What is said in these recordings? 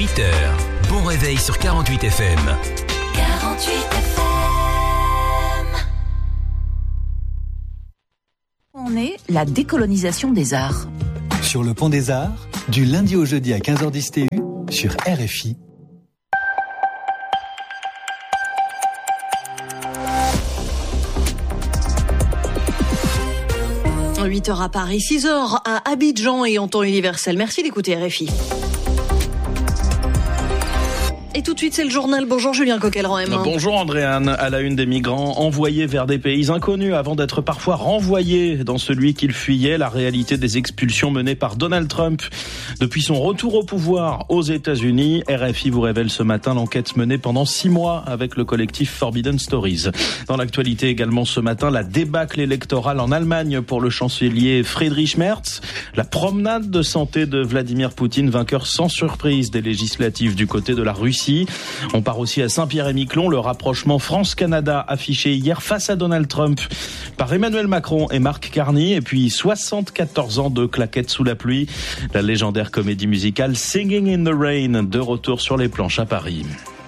8h, bon réveil sur 48 FM. 48 FM. On est la décolonisation des arts. Sur le Pont des Arts, du lundi au jeudi à 15h10 TU, sur RFI. – 8h à Paris, 6h à Abidjan et en temps universel. Merci d'écouter RFI. Et tout de suite, c'est le journal. Bonjour Julien Coquelin. Bonjour Andréane. À la une, des migrants envoyés vers des pays inconnus avant d'être parfois renvoyés dans celui qu'ils fuyaient. La réalité des expulsions menées par Donald Trump depuis son retour au pouvoir aux États-Unis. RFI vous révèle ce matin l'enquête menée pendant 6 mois avec le collectif Forbidden Stories. Dans l'actualité également ce matin, la débâcle électorale en Allemagne pour le chancelier Friedrich Merz. La promenade de santé de Vladimir Poutine, vainqueur sans surprise des législatives du côté de la Russie. On part aussi à Saint-Pierre-et-Miquelon, le rapprochement France-Canada affiché hier face à Donald Trump par Emmanuel Macron et Mark Carney. Et puis 74 ans de claquettes sous la pluie. La légendaire comédie musicale Singing in the Rain, de retour sur les planches à Paris.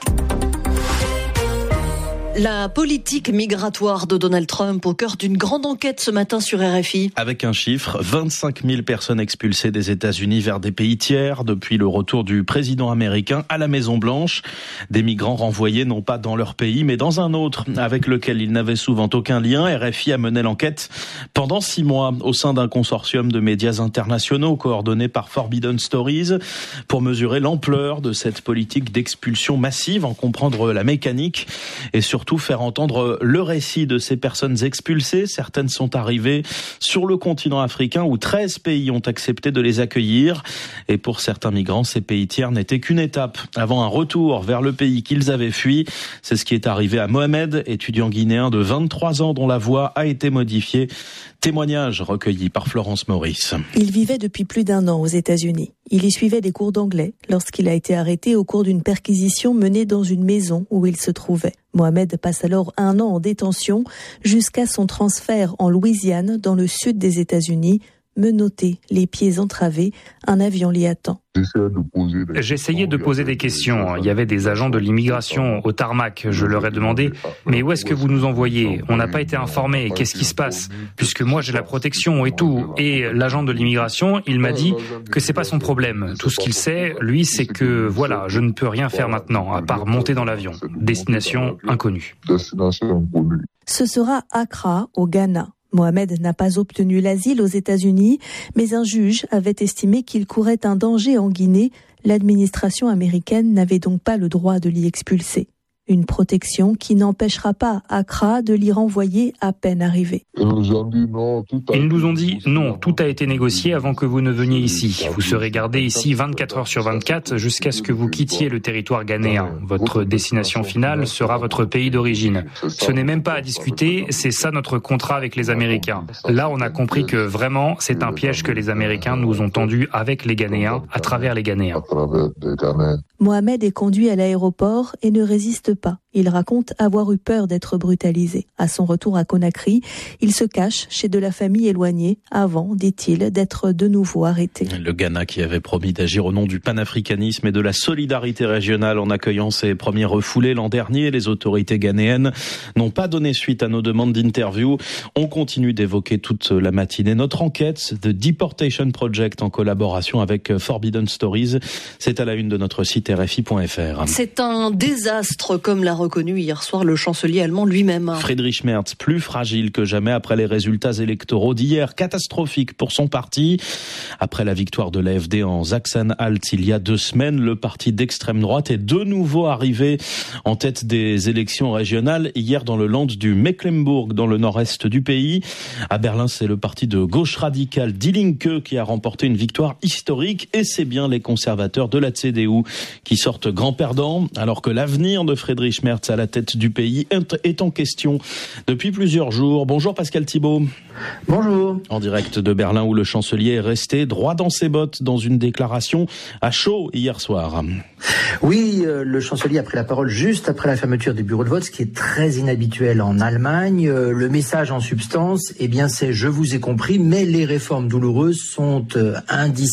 La politique migratoire de Donald Trump au cœur d'une grande enquête ce matin sur RFI. Avec un chiffre, 25 000 personnes expulsées des États-Unis vers des pays tiers depuis le retour du président américain à la Maison-Blanche. Des migrants renvoyés non pas dans leur pays mais dans un autre avec lequel ils n'avaient souvent aucun lien. RFI a mené l'enquête pendant 6 mois au sein d'un consortium de médias internationaux coordonné par Forbidden Stories pour mesurer l'ampleur de cette politique d'expulsion massive, en comprendre la mécanique et surtout faire entendre le récit de ces personnes expulsées. Certaines sont arrivées sur le continent africain où 13 pays ont accepté de les accueillir. Et pour certains migrants, ces pays tiers n'étaient qu'une étape avant un retour vers le pays qu'ils avaient fui. C'est ce qui est arrivé à Mohamed, étudiant guinéen de 23 ans dont la voix a été modifiée. Témoignage recueilli par Florence Maurice. Il vivait depuis plus d'1 an aux États-Unis. Il y suivait des cours d'anglais lorsqu'il a été arrêté au cours d'une perquisition menée dans une maison où il se trouvait. Mohamed passe alors 1 an en détention jusqu'à son transfert en Louisiane, dans le sud des États-Unis. Menotté, les pieds entravés, un avion l'y attend. J'essayais de poser des questions. Il y avait des agents de l'immigration au tarmac. Je leur ai demandé « Mais où est-ce que vous nous envoyez ? On n'a pas été informés. Qu'est-ce qui se passe ? Puisque moi j'ai la protection et tout. » Et l'agent de l'immigration, il m'a dit que c'est pas son problème. Tout ce qu'il sait, lui, c'est que voilà, je ne peux rien faire maintenant, à part monter dans l'avion. Destination inconnue. Ce sera Accra, au Ghana. Mohamed n'a pas obtenu l'asile aux États-Unis, mais un juge avait estimé qu'il courait un danger en Guinée. L'administration américaine n'avait donc pas le droit de l'y expulser. Une protection qui n'empêchera pas Accra de l'y renvoyer à peine arrivé. Ils nous ont dit non, tout a été négocié avant que vous ne veniez ici. Vous serez gardé ici 24 heures sur 24 jusqu'à ce que vous quittiez le territoire ghanéen. Votre destination finale sera votre pays d'origine. Ce n'est même pas à discuter, c'est ça notre contrat avec les Américains. Là, on a compris que vraiment, c'est un piège que les Américains nous ont tendu avec les Ghanéens, à travers les Ghanéens. Mohamed est conduit à l'aéroport et ne résiste pas. Il raconte avoir eu peur d'être brutalisé. À son retour à Conakry, il se cache chez de la famille éloignée avant, dit-il, d'être de nouveau arrêté. Le Ghana qui avait promis d'agir au nom du panafricanisme et de la solidarité régionale en accueillant ses premiers refoulés l'an dernier. Les autorités ghanéennes n'ont pas donné suite à nos demandes d'interview. On continue d'évoquer toute la matinée notre enquête The Deportation Project en collaboration avec Forbidden Stories. C'est à la une de notre site RFI.fr. C'est un désastre, comme l'a reconnu hier soir le chancelier allemand lui-même. Friedrich Merz, plus fragile que jamais après les résultats électoraux d'hier, catastrophiques pour son parti. Après la victoire de l'AfD en Sachsen-Anhalt il y a 2 semaines, le parti d'extrême droite est de nouveau arrivé en tête des élections régionales hier dans le Land du Mecklembourg, dans le nord-est du pays. À Berlin, c'est le parti de gauche radicale Die Linke qui a remporté une victoire historique et c'est bien les conservateurs de la CDU qui sortent grands perdants alors que l'avenir de Friedrich Merz à la tête du pays est en question depuis plusieurs jours. Bonjour Pascal Thibault. Bonjour. En direct de Berlin où le chancelier est resté droit dans ses bottes dans une déclaration à chaud hier soir. Oui, le chancelier a pris la parole juste après la fermeture des bureaux de vote, ce qui est très inhabituel en Allemagne. Le message en substance, eh bien, c'est « je vous ai compris, mais les réformes douloureuses sont indispensables ».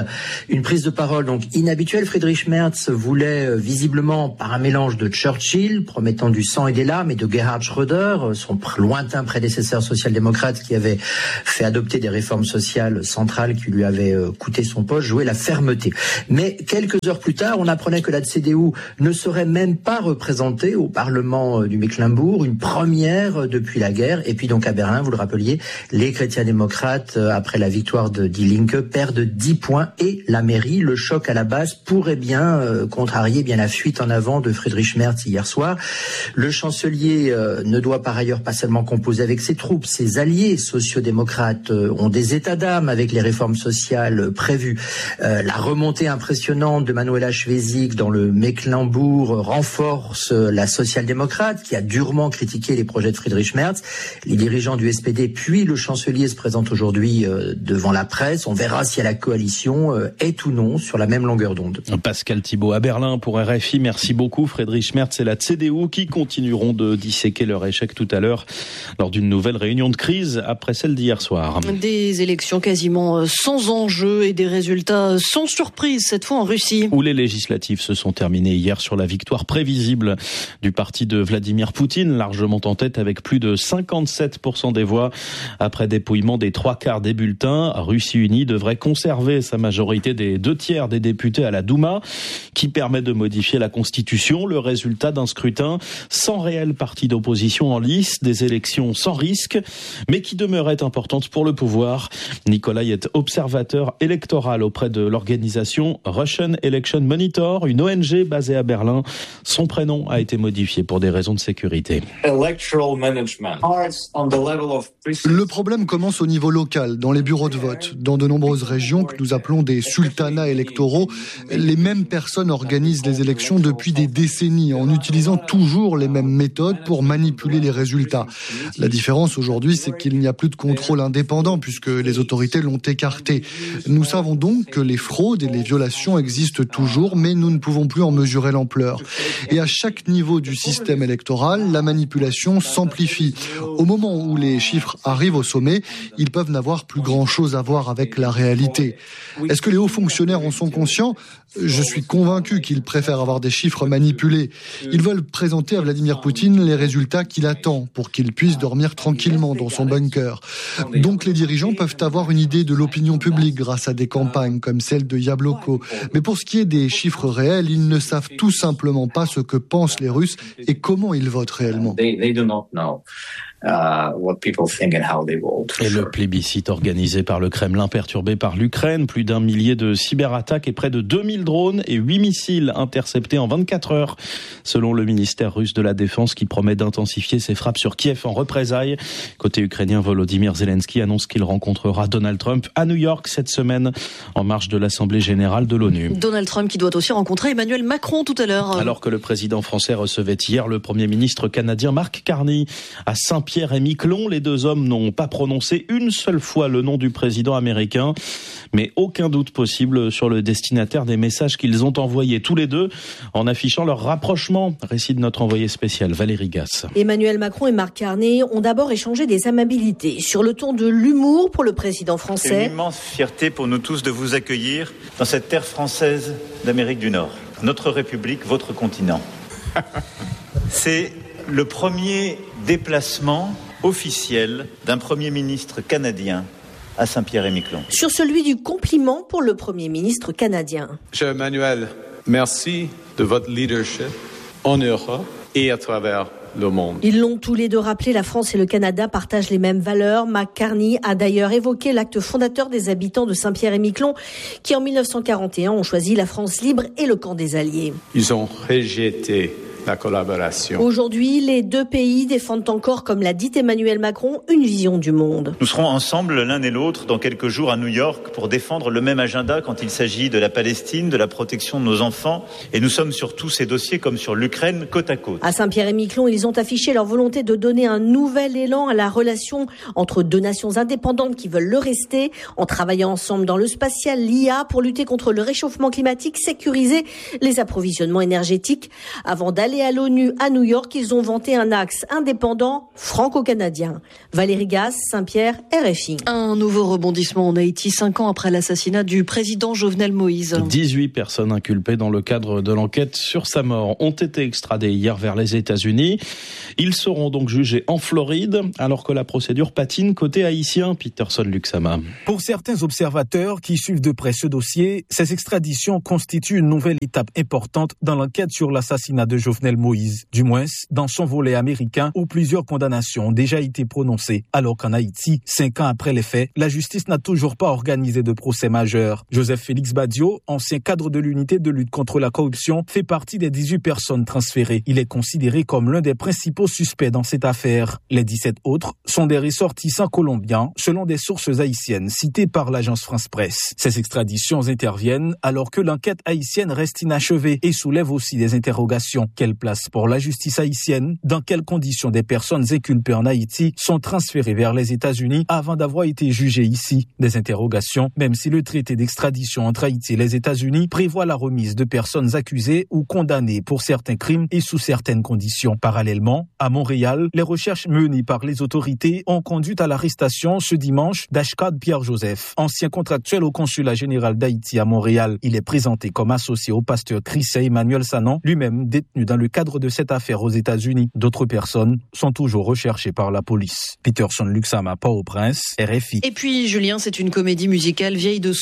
Une prise de parole donc inhabituelle. Friedrich Merz voulait visiblement, par un mélange de Churchill, promettant du sang et des larmes, et de Gerhard Schröder, son lointain prédécesseur social-démocrate qui avait fait adopter des réformes sociales centrales qui lui avaient coûté son poste, jouer la fermeté. Mais quelques heures plus tard, on apprenait que la CDU ne serait même pas représentée au Parlement du Mecklembourg, une première depuis la guerre. Et puis donc à Berlin, vous le rappeliez, les chrétiens-démocrates, après la victoire de Die Linke, perdent 10 points et la mairie. Le choc à la base pourrait bien contrarier la fuite en avant de Friedrich Merz hier soir. Le chancelier ne doit par ailleurs pas seulement composer avec ses troupes. Ses alliés sociodémocrates ont des états d'âme avec les réformes sociales prévues. La remontée impressionnante de Manuela Schwesig dans le Mecklembourg renforce la social-démocrate qui a durement critiqué les projets de Friedrich Merz. Les dirigeants du SPD puis le chancelier se présentent aujourd'hui devant la presse. On verra si la coalition est ou non sur la même longueur d'onde. Pascal Thibault à Berlin pour RFI. Merci beaucoup. Friedrich Merz et la CDU qui continueront de disséquer leur échec tout à l'heure lors d'une nouvelle réunion de crise après celle d'hier soir. Des élections quasiment sans enjeu et des résultats sans surprise cette fois en Russie. Où les législatives se sont terminées hier sur la victoire prévisible du parti de Vladimir Poutine, largement en tête avec plus de 57% des voix. Après dépouillement des 3/4 des bulletins, Russie Unie devrait conserver sa majorité des 2/3 des députés à la Douma, qui permet de modifier la Constitution. Le résultat d'un scrutin sans réel parti d'opposition en lice, des élections sans risque, mais qui demeuraient importantes pour le pouvoir. Nikolai est observateur électoral auprès de l'organisation Russian Election Monitor, une ONG basée à Berlin. Son prénom a été modifié pour des raisons de sécurité. Le problème commence au niveau local, dans les bureaux de vote. Dans de nombreuses régions que nous appelons des sultanats électoraux, les mêmes personnes organisent les élections depuis des décennies en utilisant toujours les mêmes méthodes pour manipuler les résultats. La différence aujourd'hui, c'est qu'il n'y a plus de contrôle indépendant puisque les autorités l'ont écarté. Nous savons donc que les fraudes et les violations existent toujours, mais nous ne pouvons plus en mesurer l'ampleur. Et à chaque niveau du système électoral, la manipulation s'amplifie. Au moment où les chiffres arrivent au sommet, ils peuvent n'avoir plus grand-chose à voir avec la réalité. Est-ce que les hauts fonctionnaires en sont conscients ? Je suis convaincu qu'ils préfèrent avoir des chiffres manipulés. Ils veulent présenter à Vladimir Poutine les résultats qu'il attend pour qu'il puisse dormir tranquillement dans son bunker. Donc les dirigeants peuvent avoir une idée de l'opinion publique grâce à des campagnes comme celle de Yabloko. Mais pour ce qui est des chiffres réels, ils ne savent tout simplement pas ce que pensent les Russes et comment ils votent réellement. Et le plébiscite organisé par le Kremlin perturbé par l'Ukraine, plus d'1 millier de cyberattaques et près de 2000 drones et 8 missiles interceptés en 24 heures, selon le ministère russe de la Défense qui promet d'intensifier ses frappes sur Kiev en représailles. Côté ukrainien, Volodymyr Zelensky annonce qu'il rencontrera Donald Trump à New York cette semaine en marge de l'Assemblée générale de l'ONU. Donald Trump qui doit aussi rencontrer Emmanuel Macron tout à l'heure. Alors que le président français recevait hier le Premier ministre canadien Mark Carney à Saint-Pierre-et-Miquelon, les deux hommes n'ont pas prononcé une seule fois le nom du président américain, mais aucun doute possible sur le destinataire des messages qu'ils ont envoyés tous les deux en affichant leur rapprochement. Récit de notre envoyé spécial Valérie Gasse. Emmanuel Macron et Mark Carney ont d'abord échangé des amabilités sur le ton de l'humour pour le président français. C'est une immense fierté pour nous tous de vous accueillir dans cette terre française d'Amérique du Nord. Notre République, votre continent. C'est le premier déplacement officiel d'un Premier ministre canadien à Saint-Pierre-et-Miquelon. Sur celui du compliment pour le Premier ministre canadien. Cher Emmanuel, merci de votre leadership en Europe et à travers le monde. Ils l'ont tous les deux rappelé, la France et le Canada partagent les mêmes valeurs. Mark Carney a d'ailleurs évoqué l'acte fondateur des habitants de Saint-Pierre-et-Miquelon qui en 1941 ont choisi la France libre et le camp des Alliés. Ils ont rejeté la collaboration. Aujourd'hui, les deux pays défendent encore, comme l'a dit Emmanuel Macron, une vision du monde. Nous serons ensemble l'un et l'autre dans quelques jours à New York pour défendre le même agenda quand il s'agit de la Palestine, de la protection de nos enfants. Et nous sommes sur tous ces dossiers comme sur l'Ukraine, côte à côte. À Saint-Pierre-et-Miquelon, ils ont affiché leur volonté de donner un nouvel élan à la relation entre deux nations indépendantes qui veulent le rester, en travaillant ensemble dans le spatial, l'IA, pour lutter contre le réchauffement climatique, sécuriser les approvisionnements énergétiques. Avant d'aller à l'ONU à New York, ils ont vanté un axe indépendant franco-canadien. Valérie Gasse, Saint-Pierre, RFI. Un nouveau rebondissement en Haïti, 5 ans après l'assassinat du président Jovenel Moïse. 18 personnes inculpées dans le cadre de l'enquête sur sa mort ont été extradées hier vers les États-Unis. Ils seront donc jugés en Floride, alors que la procédure patine côté haïtien. Peterson Luxama. Pour certains observateurs qui suivent de près ce dossier, ces extraditions constituent une nouvelle étape importante dans l'enquête sur l'assassinat de Jovenel Moïse, du moins dans son volet américain où plusieurs condamnations ont déjà été prononcées, alors qu'en Haïti, 5 ans après les faits, la justice n'a toujours pas organisé de procès majeur. Joseph Félix Badio, ancien cadre de l'unité de lutte contre la corruption, fait partie des 18 personnes transférées. Il est considéré comme l'un des principaux suspects dans cette affaire. Les 17 autres sont des ressortissants colombiens, selon des sources haïtiennes citées par l'agence France-Presse. Ces extraditions interviennent alors que l'enquête haïtienne reste inachevée et soulève aussi des interrogations. Quelle place pour la justice haïtienne? Dans quelles conditions des personnes inculpées en Haïti sont transférées vers les États-Unis avant d'avoir été jugées ici? Des interrogations, même si le traité d'extradition entre Haïti et les États-Unis prévoit la remise de personnes accusées ou condamnées pour certains crimes et sous certaines conditions. Parallèlement, à Montréal, les recherches menées par les autorités ont conduit à l'arrestation ce dimanche d'Ashkad Pierre-Joseph, ancien contractuel au consulat général d'Haïti à Montréal. Il est présenté comme associé au pasteur Chriset Emmanuel Sanon, lui-même détenu dans le cadre de cette affaire aux États-Unis. D'autres personnes sont toujours recherchées par la police. Peterson Luxama, Port-au-Prince, RFI. Et puis, Julien, c'est une comédie musicale vieille de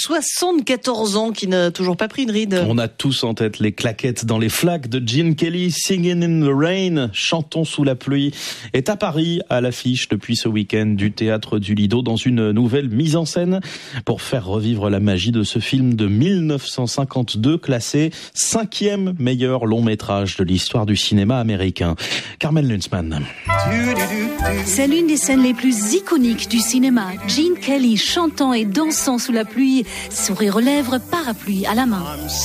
74 ans qui n'a toujours pas pris une ride. On a tous en tête les claquettes dans les flaques de Gene Kelly. Singing in the Rain, chantons sous la pluie, est à Paris à l'affiche depuis ce week-end du Théâtre du Lido dans une nouvelle mise en scène pour faire revivre la magie de ce film de 1952 classé 5e meilleur long métrage de l'histoire du cinéma américain. Carmen Lunzmann. C'est l'une des scènes les plus iconiques du cinéma. Gene Kelly chantant et dansant sous la pluie, sourire aux lèvres, parapluie à la main.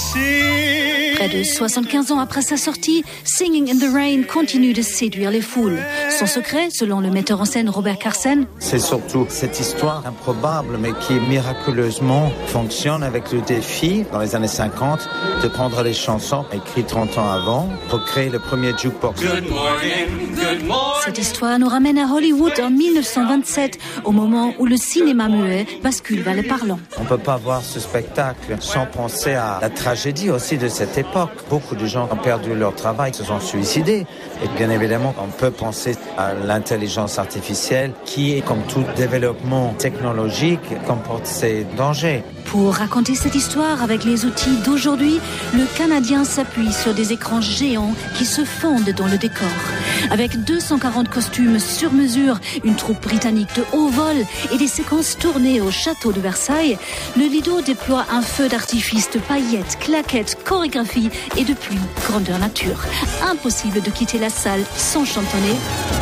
Près de 75 ans après sa sortie, Singing in the Rain continue de séduire les foules. Son secret, selon le metteur en scène Robert Carsen, c'est surtout cette histoire improbable mais qui miraculeusement fonctionne avec le défi dans les années 50 de prendre les chansons écrites 30 ans avant pour créer le premier jukebox. Cette histoire nous ramène à Hollywood en 1927, au moment où le cinéma muet bascule vers le parlant. On ne peut pas voir ce spectacle sans penser à la tragédie aussi de cette époque. Beaucoup de gens ont perdu leur travail, se sont suicidés. Et bien évidemment, on peut penser à l'intelligence artificielle qui, comme tout développement technologique, comporte ses dangers. Pour raconter cette histoire avec les outils d'aujourd'hui, le Canadien s'appuie sur des écrans géants qui se fondent dans le décor. Avec 240 costumes sur mesure, une troupe britannique de haut vol et des séquences tournées au château de Versailles, le Lido déploie un feu d'artifice de paillettes, claquettes, chorégraphie et de pluie, grandeur nature. Impossible de quitter la salle sans chantonner.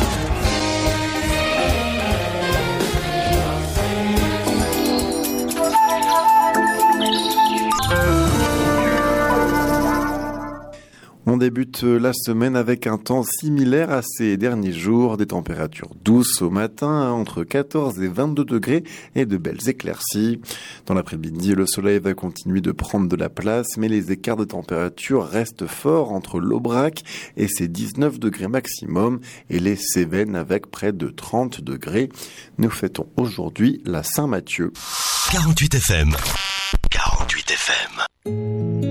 On débute la semaine avec un temps similaire à ces derniers jours, des températures douces au matin, entre 14 et 22 degrés et de belles éclaircies. Dans l'après-midi, le soleil va continuer de prendre de la place, mais les écarts de température restent forts entre l'Aubrac et ses 19 degrés maximum et les Cévennes avec près de 30 degrés. Nous fêtons aujourd'hui la Saint-Mathieu. 48 FM. 48 FM.